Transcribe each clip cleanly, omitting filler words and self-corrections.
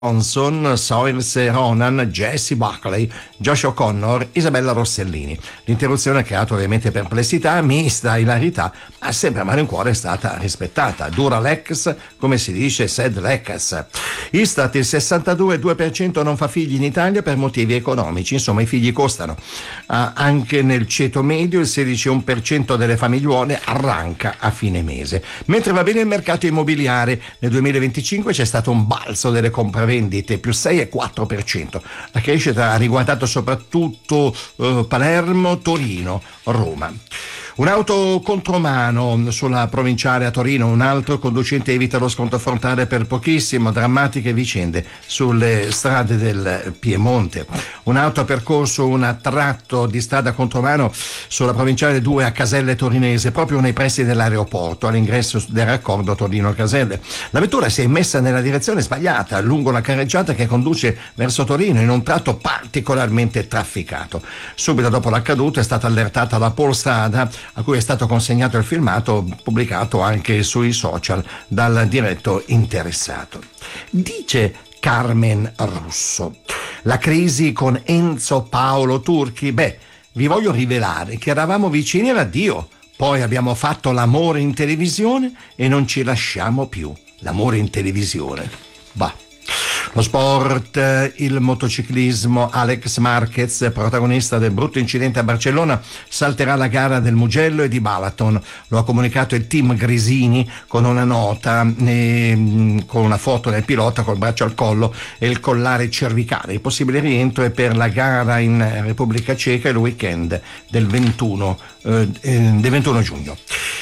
Johnson, Saoirse Ronan, Jessie Buckley, Josh O'Connor, Isabella Rossellini. L'interruzione ha creato ovviamente perplessità, mista ilarità, ma sempre a malincuore è stata rispettata. Dura l'ex, come si dice, sed l'ex. Istat, il 62,2% non fa figli in Italia per motivi economici, insomma i figli costano. Anche nel ceto medio il 16,1% delle famigliuole arranca a fine mese. Mentre va bene il mercato immobiliare, nel 2025 c'è stato un balzo delle compravendite, più 6,4%. La crescita ha riguardato soprattutto Palermo, Torino, Roma. Un'auto contromano sulla provinciale a Torino, un altro conducente evita lo scontro frontale per pochissimo, drammatiche vicende sulle strade del Piemonte. Un'auto ha percorso un tratto di strada contromano sulla provinciale 2 a Caselle Torinese, proprio nei pressi dell'aeroporto, all'ingresso del raccordo Torino-Caselle. La vettura si è messa nella direzione sbagliata, lungo la carreggiata che conduce verso Torino, in un tratto particolarmente trafficato. Subito dopo l'accaduto è stata allertata la Polstrada, a cui è stato consegnato il filmato pubblicato anche sui social dal diretto interessato. Dice Carmen Russo: la crisi con Enzo Paolo Turchi, vi voglio rivelare che eravamo vicini all'addio, poi abbiamo fatto l'amore in televisione e non ci lasciamo più. L'amore in televisione, Lo sport, il motociclismo. Alex Marquez, protagonista del brutto incidente a Barcellona, salterà la gara del Mugello e di Balaton. Lo ha comunicato il team Grisini con una nota, con una foto del pilota col braccio al collo e il collare cervicale. Il possibile rientro è per la gara in Repubblica Ceca il weekend del 21 giugno.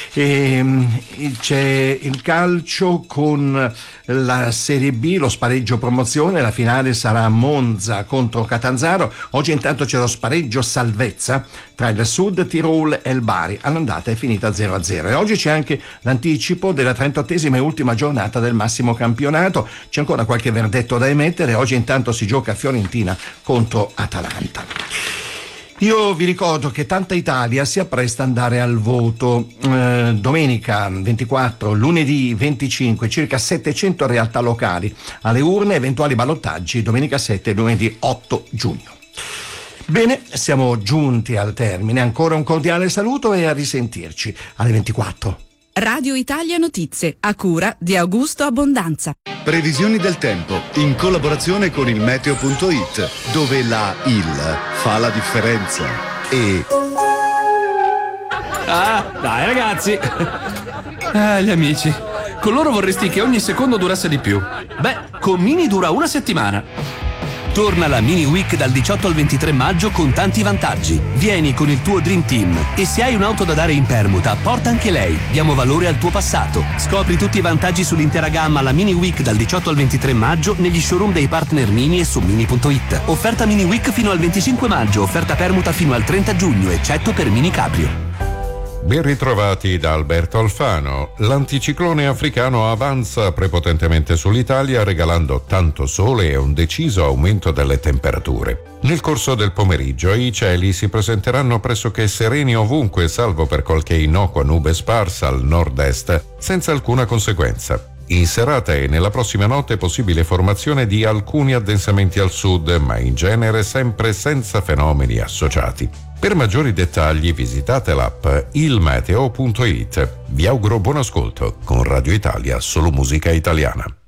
C'è il calcio con la Serie B, lo spareggio promozione, la finale sarà Monza contro Catanzaro. Oggi intanto c'è lo spareggio salvezza tra il Sud Tirol e il Bari, all'andata è finita 0-0 e oggi c'è anche l'anticipo della 38esima e ultima giornata del massimo campionato. C'è ancora qualche verdetto da emettere. Oggi intanto si gioca Fiorentina contro Atalanta. Io vi ricordo che Tanta Italia si appresta ad andare al voto domenica 24, lunedì 25, circa 700 realtà locali alle urne, eventuali ballottaggi domenica 7 e lunedì 8 giugno. Bene, siamo giunti al termine, ancora un cordiale saluto e a risentirci alle 24. Radio Italia Notizie, a cura di Augusto Abbondanza. Previsioni del tempo in collaborazione con il meteo.it, dove la il fa la differenza. E dai ragazzi, gli amici, con loro vorresti che ogni secondo durasse di più. Con Mini dura una settimana. Torna la Mini Week dal 18 al 23 maggio con tanti vantaggi. Vieni con il tuo Dream Team e se hai un'auto da dare in permuta, porta anche lei. Diamo valore al tuo passato. Scopri tutti i vantaggi sull'intera gamma alla Mini Week dal 18 al 23 maggio negli showroom dei partner Mini e su Mini.it. Offerta Mini Week fino al 25 maggio, offerta permuta fino al 30 giugno, eccetto per Mini Cabrio. Ben ritrovati da Alberto Alfano. L'anticiclone africano avanza prepotentemente sull'Italia regalando tanto sole e un deciso aumento delle temperature. Nel corso del pomeriggio i cieli si presenteranno pressoché sereni ovunque, salvo per qualche innocua nube sparsa al nord-est, senza alcuna conseguenza. In serata e nella prossima notte possibile formazione di alcuni addensamenti al sud, ma in genere sempre senza fenomeni associati. Per maggiori dettagli visitate l'app ilmeteo.it. Vi auguro buon ascolto con Radio Italia, solo musica italiana.